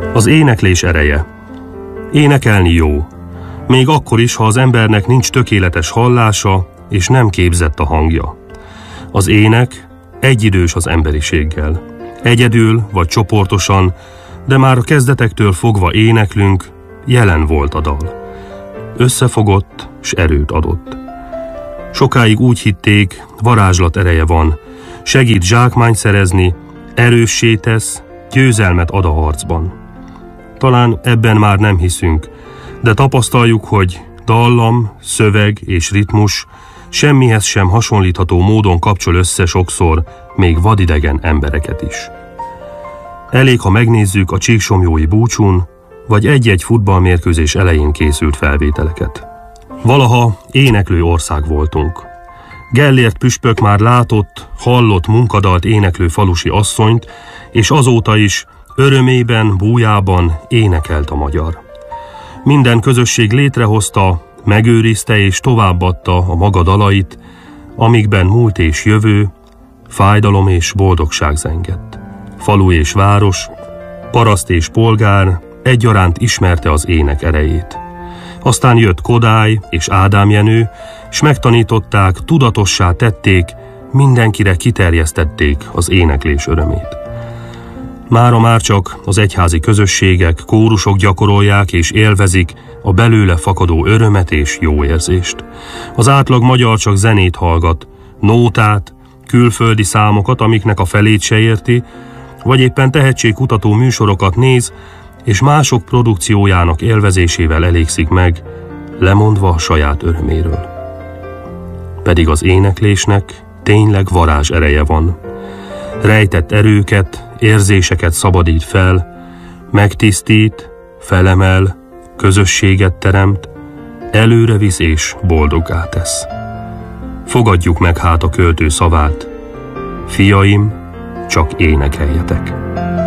Az éneklés ereje. Énekelni jó, még akkor is, ha az embernek nincs tökéletes hallása, és nem képzett a hangja. Az ének egyidős az emberiséggel. Egyedül vagy csoportosan, de már a kezdetektől fogva éneklünk, jelen volt a dal. Összefogott, s erőt adott. Sokáig úgy hitték, varázslat ereje van, segít zsákmányt szerezni, erőssé tesz, győzelmet ad a harcban. Talán ebben már nem hiszünk, de tapasztaljuk, hogy dallam, szöveg és ritmus semmihez sem hasonlítható módon kapcsol össze sokszor még vadidegen embereket is. Elég, ha megnézzük a csíksomlyói búcsún, vagy egy-egy futballmérkőzés elején készült felvételeket. Valaha éneklő ország voltunk. Gellért püspök már látott, hallott munkadalt éneklő falusi asszonyt, és azóta is örömében, bújában énekelt a magyar. Minden közösség létrehozta, megőrizte és továbbadta a maga dalait, amikben múlt és jövő, fájdalom és boldogság zengett. Falu és város, paraszt és polgár egyaránt ismerte az ének erejét. Aztán jött Kodály és Ádám Jenő, s megtanították, tudatossá tették, mindenkire kiterjesztették az éneklés örömét. Mára már csak az egyházi közösségek, kórusok gyakorolják és élvezik a belőle fakadó örömet és jó érzést. Az átlag magyar csak zenét hallgat, nótát, külföldi számokat, amiknek a felét se érti, vagy éppen tehetségkutató műsorokat néz, és mások produkciójának élvezésével elégszik meg, lemondva a saját öröméről. Pedig az éneklésnek tényleg varázs ereje van. Rejtett erőket, érzéseket szabadít fel, megtisztít, felemel, közösséget teremt, előre visz és boldoggá tesz. Fogadjuk meg hát a költő szavát: fiaim, csak énekeljetek!